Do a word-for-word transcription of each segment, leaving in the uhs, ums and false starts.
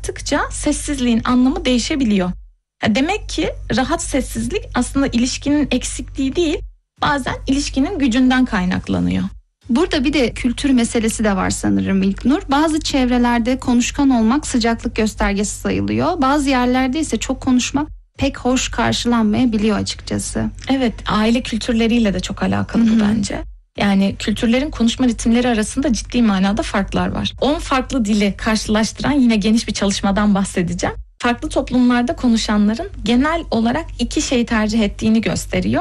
arttıkça sessizliğin anlamı değişebiliyor. Demek ki rahat sessizlik aslında ilişkinin eksikliği değil, bazen ilişkinin gücünden kaynaklanıyor. Burada bir de kültür meselesi de var sanırım İlknur. Bazı çevrelerde konuşkan olmak sıcaklık göstergesi sayılıyor. Bazı yerlerde ise çok konuşmak pek hoş karşılanmayabiliyor açıkçası. Evet, aile kültürleriyle de çok alakalı bu bence. Yani kültürlerin konuşma ritimleri arasında ciddi manada farklar var. on farklı dili karşılaştıran yine geniş bir çalışmadan bahsedeceğim. Farklı toplumlarda konuşanların genel olarak iki şey tercih ettiğini gösteriyor.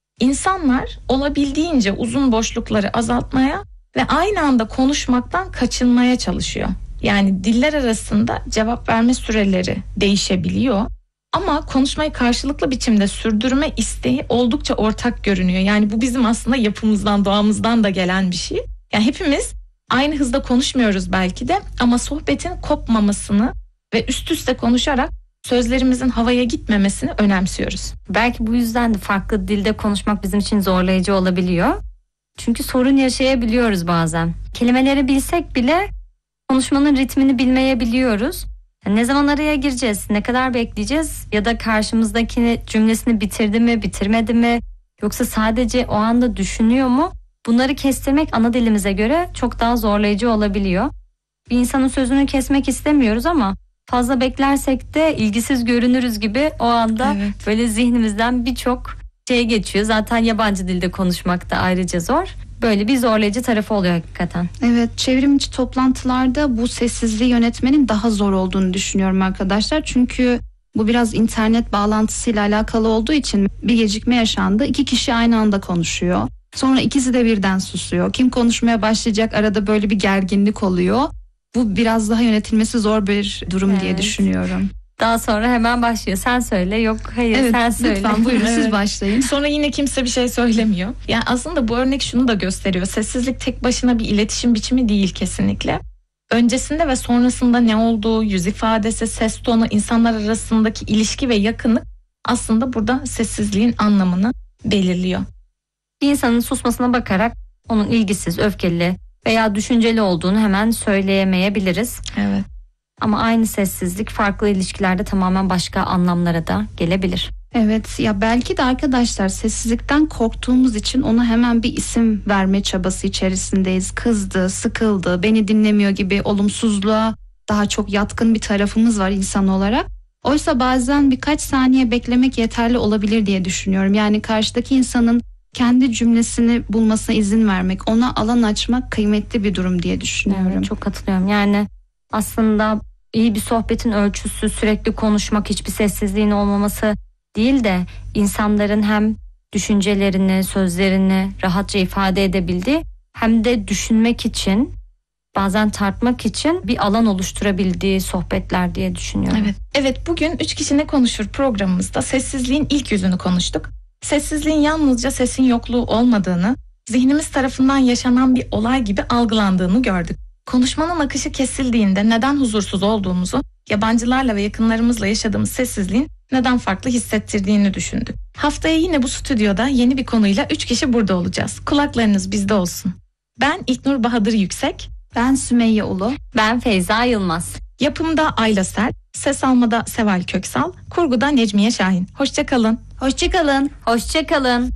İnsanlar olabildiğince uzun boşlukları azaltmaya ve aynı anda konuşmaktan kaçınmaya çalışıyor. Yani diller arasında cevap verme süreleri değişebiliyor. Ama konuşmayı karşılıklı biçimde sürdürme isteği oldukça ortak görünüyor. Yani bu bizim aslında yapımızdan, doğamızdan da gelen bir şey. Yani hepimiz aynı hızda konuşmuyoruz belki de ama sohbetin kopmamasını ve üst üste konuşarak sözlerimizin havaya gitmemesini önemsiyoruz. Belki bu yüzden de farklı dilde konuşmak bizim için zorlayıcı olabiliyor. Çünkü sorun yaşayabiliyoruz bazen. Kelimeleri bilsek bile konuşmanın ritmini bilmeyebiliyoruz. Yani ne zaman araya gireceğiz, ne kadar bekleyeceğiz ya da karşımızdaki cümlesini bitirdi mi, bitirmedi mi yoksa sadece o anda düşünüyor mu? Bunları kestirmek ana dilimize göre çok daha zorlayıcı olabiliyor. Bir insanın sözünü kesmek istemiyoruz ama fazla beklersek de ilgisiz görünürüz gibi o anda evet. Böyle zihnimizden birçok şey geçiyor. Zaten yabancı dilde konuşmak da ayrıca zor. Böyle bir zorlayıcı tarafı oluyor hakikaten. Evet, çevrim içi toplantılarda bu sessizliği yönetmenin daha zor olduğunu düşünüyorum arkadaşlar. Çünkü bu biraz internet bağlantısıyla alakalı olduğu için bir gecikme yaşandı. İki kişi aynı anda konuşuyor. Sonra ikisi de birden susuyor. Kim konuşmaya başlayacak, arada böyle bir gerginlik oluyor. Bu biraz daha yönetilmesi zor bir durum evet. diye düşünüyorum. Daha sonra hemen başlıyor. Sen söyle, yok hayır evet, sen söyle. Lütfen buyurun evet. siz başlayın. Sonra yine kimse bir şey söylemiyor. Yani aslında bu örnek şunu da gösteriyor. Sessizlik tek başına bir iletişim biçimi değil kesinlikle. Öncesinde ve sonrasında ne olduğu, yüz ifadesi, ses tonu, insanlar arasındaki ilişki ve yakınlık aslında burada sessizliğin anlamını belirliyor. Bir insanın susmasına bakarak onun ilgisiz, öfkeli veya düşünceli olduğunu hemen söyleyemeyebiliriz. Evet. Ama aynı sessizlik farklı ilişkilerde tamamen başka anlamlara da gelebilir. Evet, ya belki de arkadaşlar sessizlikten korktuğumuz için ona hemen bir isim verme çabası içerisindeyiz. Kızdı, sıkıldı, beni dinlemiyor gibi olumsuzluğa daha çok yatkın bir tarafımız var insan olarak. Oysa bazen birkaç saniye beklemek yeterli olabilir diye düşünüyorum. Yani karşıdaki insanın kendi cümlesini bulmasına izin vermek, ona alan açmak kıymetli bir durum diye düşünüyorum. Evet, çok katılıyorum. Yani aslında iyi bir sohbetin ölçüsü sürekli konuşmak, hiçbir sessizliğin olmaması değil de insanların hem düşüncelerini, sözlerini rahatça ifade edebildiği hem de düşünmek için, bazen tartmak için bir alan oluşturabildiği sohbetler diye düşünüyorum. Evet. Evet, bugün Üç Kişi Ne Konuşur programımızda sessizliğin ilk yüzünü konuştuk. Sessizliğin yalnızca sesin yokluğu olmadığını, zihnimiz tarafından yaşanan bir olay gibi algılandığını gördük. Konuşmanın akışı kesildiğinde neden huzursuz olduğumuzu, yabancılarla ve yakınlarımızla yaşadığımız sessizliğin neden farklı hissettirdiğini düşündük. Haftaya yine bu stüdyoda yeni bir konuyla üç kişi burada olacağız. Kulaklarınız bizde olsun. Ben İlknur Bahadır Yüksek. Ben Sümeyye Ulu. Ben Feyza Yılmaz. Yapımda Ayla Sert, ses almada Seval Köksal, kurguda Necmiye Şahin. Hoşça kalın. Hoşça kalın. Hoşça kalın.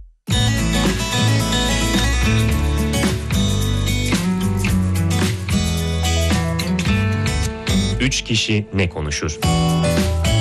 Üç Kişi Ne Konuşur?